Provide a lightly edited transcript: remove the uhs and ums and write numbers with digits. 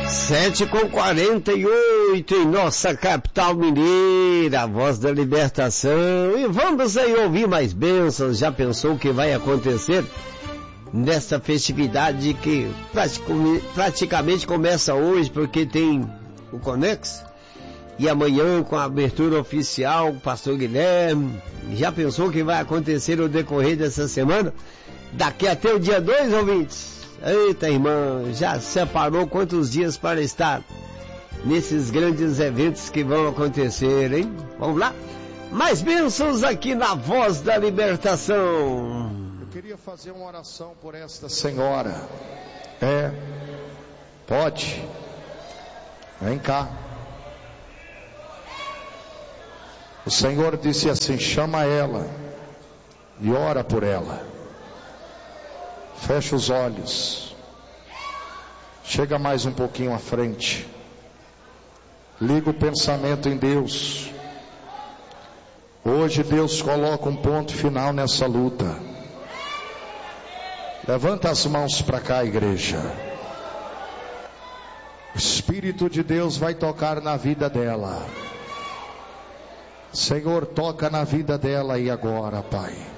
7h48 em nossa capital mineira, a Voz da Libertação. E vamos aí ouvir mais bênçãos. Já pensou o que vai acontecer nesta festividade que praticamente começa hoje, porque tem o Conex, e amanhã com a abertura oficial, o pastor Guilherme. Já pensou o que vai acontecer no decorrer dessa semana? Daqui até o dia 2, ouvintes. Eita, irmã, já separou quantos dias para estar nesses grandes eventos que vão acontecer, hein? Vamos lá? Mais bênçãos aqui na Voz da Libertação. Eu queria fazer uma oração por esta senhora. Pode. Vem cá. O Senhor disse assim: chama ela e ora por ela. Fecha os olhos. Chega mais um pouquinho à frente. Liga o pensamento em Deus. Hoje Deus coloca um ponto final nessa luta. Levanta as mãos para cá, igreja. O Espírito de Deus vai tocar na vida dela. Senhor, toca na vida dela e agora, Pai.